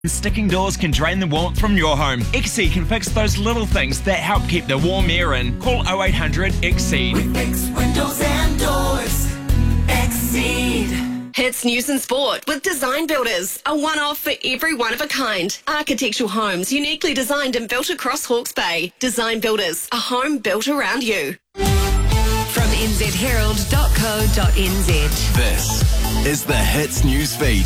Sticking doors can drain the warmth from your home. Exceed can fix those little things that help keep the warm air in. Call 0800 Exceed. We fix windows and doors. Exceed. Hits news and sport with Design Builders, a one-off for every one of a kind. Architectural homes uniquely designed and built across Hawke's Bay. Design Builders, a home built around you. From nzherald.co.nz. This is the Hits News Feed.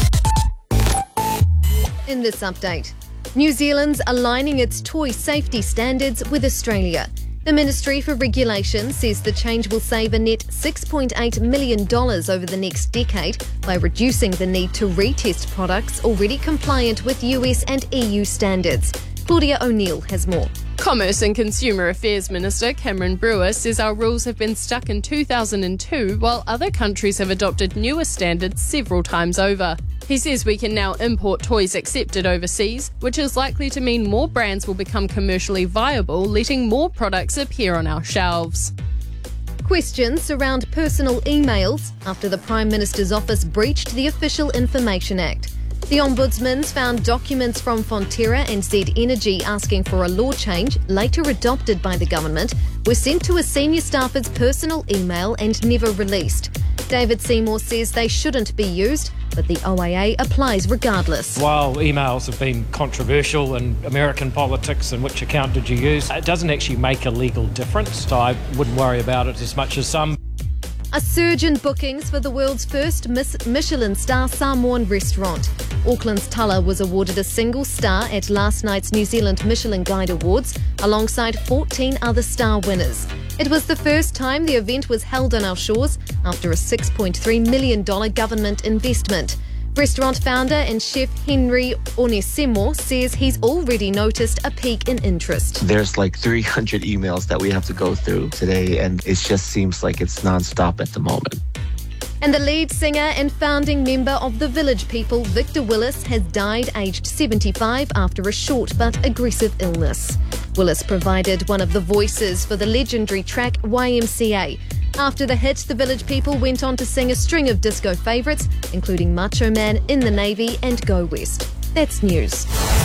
In this update, New Zealand's aligning its toy safety standards with Australia. The Ministry for Regulation says the change will save a net $6.8 million over the next decade by reducing the need to retest products already compliant with US and EU standards. Claudia O'Neill has more. Commerce and Consumer Affairs Minister Cameron Brewer says our rules have been stuck in 2002 while other countries have adopted newer standards several times over. He says we can now import toys accepted overseas, which is likely to mean more brands will become commercially viable, letting more products appear on our shelves. Questions surround personal emails after the Prime Minister's office breached the Official Information Act. The Ombudsman's found documents from Fonterra and Z Energy asking for a law change, later adopted by the government, were sent to a senior staffer's personal email and never released. David Seymour says they shouldn't be used, but the OAA applies regardless. While emails have been controversial in American politics and which account did you use, it doesn't actually make a legal difference, so I wouldn't worry about it as much as some. A surge in bookings for the world's first Michelin star Samoan restaurant. Auckland's Tulla was awarded a single star at last night's New Zealand Michelin Guide Awards, alongside 14 other star winners. It was the first time the event was held on our shores after a $6.3 million government investment. Restaurant founder and chef Henry Onesimo says he's already noticed a peak in interest. There's like 300 emails that we have to go through today, and it just seems like it's non-stop at the moment. And the lead singer and founding member of the Village People, Victor Willis, has died aged 75 after a short but aggressive illness. Willis provided one of the voices for the legendary track YMCA. After the hit, the Village People went on to sing a string of disco favourites, including Macho Man, In the Navy and Go West. That's news.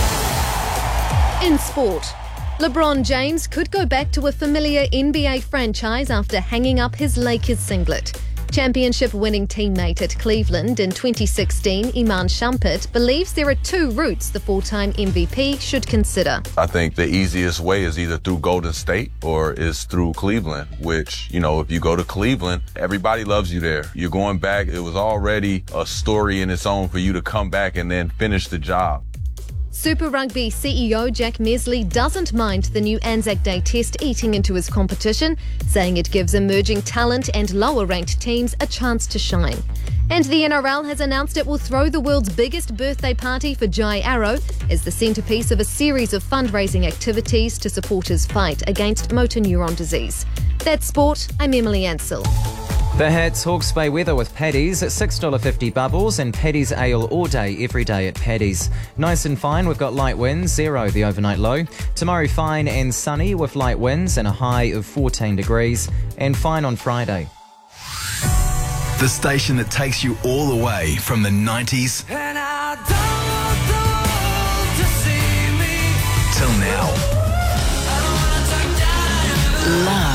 In sport, LeBron James could go back to a familiar NBA franchise after hanging up his Lakers singlet. Championship-winning teammate at Cleveland in 2016, Iman Shumpert, believes there are two routes the four-time MVP should consider. I think the easiest way is either through Golden State or is through Cleveland, which, if you go to Cleveland, everybody loves you there. You're going back. It was already a story in its own for you to come back and then finish the job. Super Rugby CEO Jack Mesley doesn't mind the new Anzac Day test eating into his competition, saying it gives emerging talent and lower-ranked teams a chance to shine. And the NRL has announced it will throw the world's biggest birthday party for Jai Arrow as the centrepiece of a series of fundraising activities to support his fight against motor neuron disease. That's sport. I'm Emily Ansell. The Hits Hawke's Bay weather with Paddy's at $6.50 bubbles and Paddy's ale all day, every day at Paddy's. Nice and fine, we've got light winds, 0 the overnight low. Tomorrow fine and sunny with light winds and a high of 14 degrees. And fine on Friday. The station that takes you all the way from the 90s And I don't want the world to see me. till now. I don't wanna turn down. Live